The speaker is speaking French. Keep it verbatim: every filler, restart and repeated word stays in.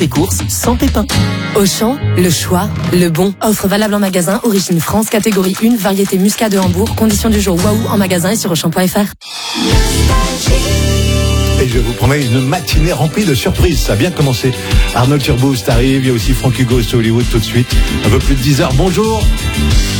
Des courses sans pépins. Auchan, le choix, le bon. Offre valable en magasin, origine France, catégorie un, variété Muscat de Hambourg. Conditions du jour waouh en magasin et sur auchan point f r. Et je vous promets une matinée remplie de surprises. Ça a bien commencé. Arnaud Turboost arrive, il y a aussi Franck Hugo sur Hollywood tout de suite. Un peu plus de dix heures. Bonjour.